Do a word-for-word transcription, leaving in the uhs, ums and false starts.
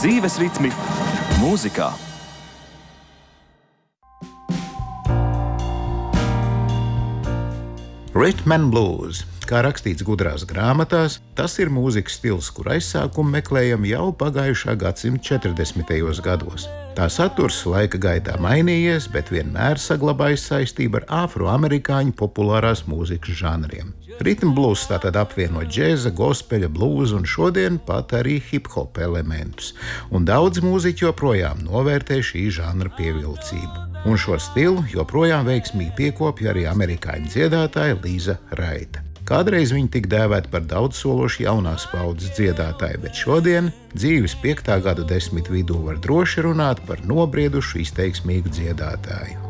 Dzīves ritmi mūzikā. Rhythm and blues, kā rakstīts gudrās grāmatās, tas ir mūzikas stils, kur aizsākumu meklējam jau pagājušā gadsimta četrdesmitajos gados. Tā saturs laika gaitā mainījies, bet vienmēr saglabājis saistību ar afroamerikāņu populārās mūzikas žanriem. Rhythm blues tātad apvieno džēza, gospeļa, blūza un šodien pat arī hip-hop elementus, un daudz mūziķi joprojām novērtē šī žanra pievilcību. Un šo stilu joprojām veiksmīgi piekopja arī amerikāņu dziedātāja Līza Raita. Kādreiz viņa tika dēvēta par daudzsološu jaunās paudzes dziedātāju, bet šodien, dzīves piektā gadu desmit vidū, var droši runāt par nobriedušu izteiksmīgu dziedātāju.